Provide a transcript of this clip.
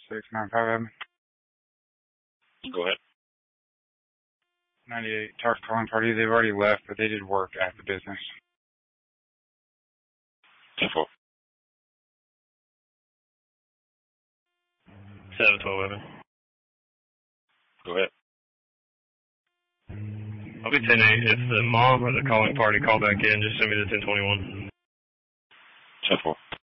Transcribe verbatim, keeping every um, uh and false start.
six nine five Evan. Go ahead. ninety-eight, Tark calling party. They've already left, but they did work at the business. ten four. seven twelve Evan. Go ahead. I'll be ten eight. If the mom or the calling party call back in, just send me the ten twenty-one. ten four.